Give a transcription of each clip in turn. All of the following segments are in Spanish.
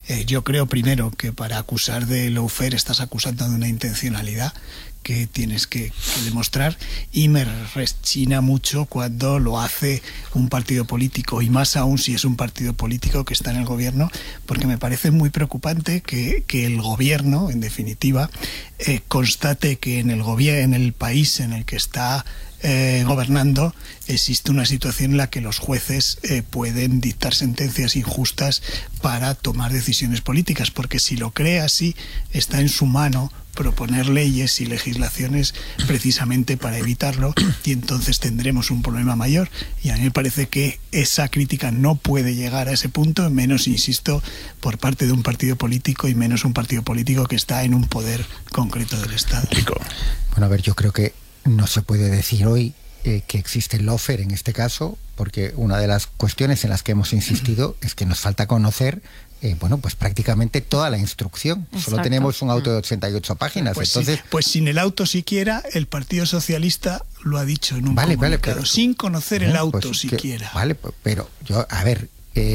Yo creo primero que para acusar de lawfare estás acusando de una intencionalidad que tienes que demostrar, y me rechina mucho cuando lo hace un partido político, y más aún si es un partido político que está en el gobierno, porque me parece muy preocupante que el gobierno, en definitiva, constate que en el país en el que está gobernando existe una situación en la que los jueces pueden dictar sentencias injustas para tomar decisiones políticas, porque si lo cree así, está en su mano proponer leyes y legislaciones precisamente para evitarlo, y entonces tendremos un problema mayor. Y a mí me parece que esa crítica no puede llegar a ese punto, menos, insisto, por parte de un partido político, y menos un partido político que está en un poder concreto del Estado. Bueno, a ver, yo creo que no se puede decir hoy que existe el lawfare en este caso, porque una de las cuestiones en las que hemos insistido es que nos falta conocer pues prácticamente toda la instrucción. Exacto. Solo tenemos un auto de 88 páginas. Pues entonces, sí, pues sin el auto siquiera, el Partido Socialista lo ha dicho en un comunicado, pero sin conocer el auto siquiera. Pero yo, a ver,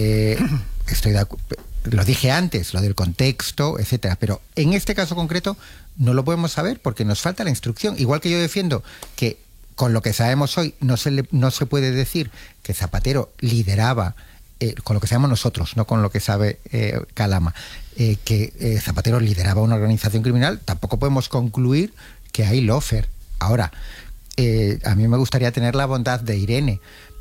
lo dije antes, lo del contexto, etcétera, pero en este caso concreto no lo podemos saber porque nos falta la instrucción. Igual que yo defiendo que con lo que sabemos hoy no se puede decir que Zapatero lideraba, con lo que sabemos nosotros, no con lo que sabe Calama, que Zapatero lideraba una organización criminal, tampoco podemos concluir que hay lawfare. Ahora, a mí me gustaría tener la bondad de Irene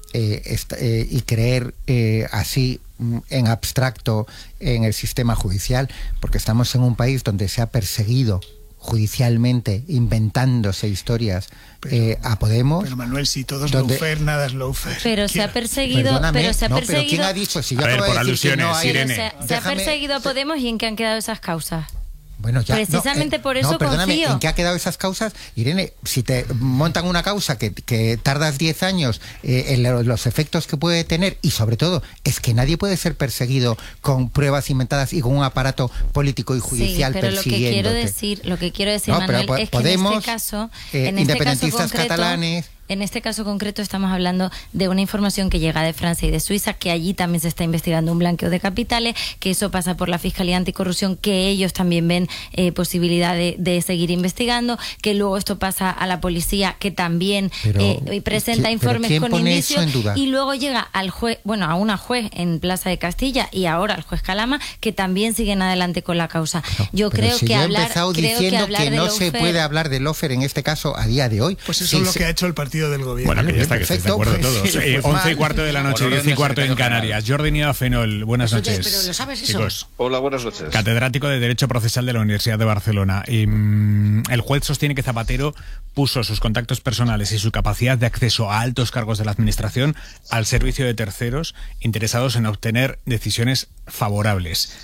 y creer así en abstracto en el sistema judicial, porque estamos en un país donde se ha perseguido judicialmente, inventándose historias a Podemos. Pero Manuel, si todo es lawfare, nada es lawfare. Pero se ha perseguido... Pero ¿quién ha dicho? Si yo acabo de decir que no hay... Irene. Se ha perseguido a Podemos, ¿y en qué han quedado esas causas? Bueno, ya, precisamente por eso confío. ¿En qué ha quedado esas causas? Irene, si te montan una causa que tardas 10 años en los efectos que puede tener, y sobre todo es que nadie puede ser perseguido con pruebas inventadas y con un aparato político y judicial persiguiéndote. Lo que quiero decir, Manuel, es que Podemos, en este caso, independentistas catalanes... En este caso concreto estamos hablando de una información que llega de Francia y de Suiza, que allí también se está investigando un blanqueo de capitales, que eso pasa por la Fiscalía Anticorrupción, que ellos también ven posibilidad de seguir investigando, que luego esto pasa a la policía, que también presenta informes con indicios, y luego llega al juez, a una juez en Plaza de Castilla y ahora al juez Calama, que también siguen adelante con la causa. Yo creo que hablar que no se puede hablar de lawfare en este caso a día de hoy. Pues eso es lo que ha hecho el partido del gobierno. Bueno, que ya está, que estáis de acuerdo todos. 11:15 de la noche, 10:15 en Canarias. Jordi Nieva-Fenol, buenas noches. ¿Pero lo sabes eso? Chicos, hola, buenas noches. Catedrático de Derecho Procesal de la Universidad de Barcelona. El juez sostiene que Zapatero puso sus contactos personales y su capacidad de acceso a altos cargos de la administración al servicio de terceros interesados en obtener decisiones favorables.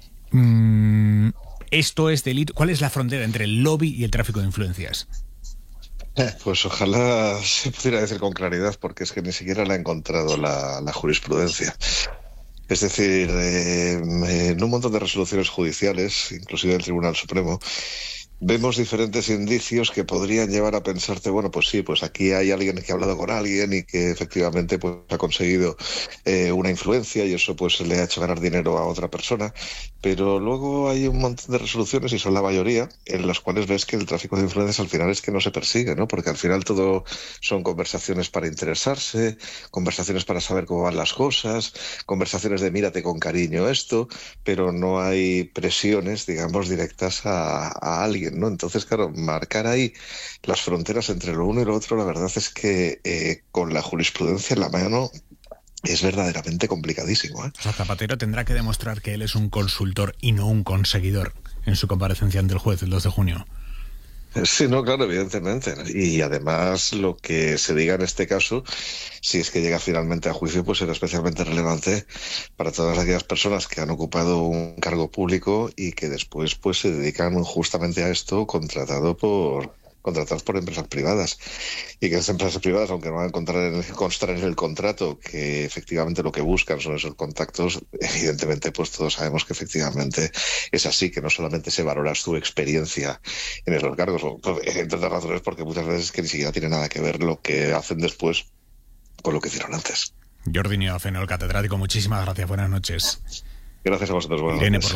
¿Esto es delito? ¿Cuál es la frontera entre el lobby y el tráfico de influencias? Pues ojalá se pudiera decir con claridad, porque es que ni siquiera la ha encontrado la jurisprudencia. Es decir, en un montón de resoluciones judiciales, inclusive del Tribunal Supremo, vemos diferentes indicios que podrían llevar a pensarte, bueno, pues sí, pues aquí hay alguien que ha hablado con alguien y que efectivamente pues ha conseguido una influencia, y eso pues le ha hecho ganar dinero a otra persona. Pero luego hay un montón de resoluciones, y son la mayoría, en las cuales ves que el tráfico de influencias al final es que no se persigue, ¿no? Porque al final todo son conversaciones para interesarse, conversaciones para saber cómo van las cosas, conversaciones de mírate con cariño esto, pero no hay presiones, digamos, directas a alguien, ¿no? Entonces, claro, marcar ahí las fronteras entre lo uno y lo otro, la verdad es que con la jurisprudencia en la mano es verdaderamente complicadísimo, ¿eh? O sea, Zapatero tendrá que demostrar que él es un consultor y no un conseguidor en su comparecencia ante el juez el 2 de junio. Sí, no, claro, evidentemente. Y además lo que se diga en este caso, si es que llega finalmente a juicio, pues será especialmente relevante para todas aquellas personas que han ocupado un cargo público y que después pues se dedican justamente a esto contratados por empresas privadas, y que esas empresas privadas, aunque no van a constar en el contrato que efectivamente lo que buscan son esos contactos, evidentemente pues todos sabemos que efectivamente es así, que no solamente se valora su experiencia en esos cargos, entre otras razones porque muchas veces que ni siquiera tiene nada que ver lo que hacen después con lo que hicieron antes. Jordi Nieva-Fenol, catedrático, muchísimas gracias, buenas noches. Gracias a vosotros, buenas noches.